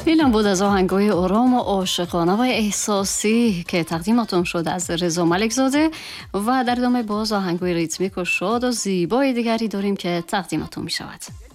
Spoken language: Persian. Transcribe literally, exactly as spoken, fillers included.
اینم بود از آهنگای آرام و عاشقانه و احساسی که تقدیمتون شد از رضا ملک زاده و در ادامه باز آهنگای ریتمیک و شاد و زیبای دیگری داریم که تقدیمتون می شود.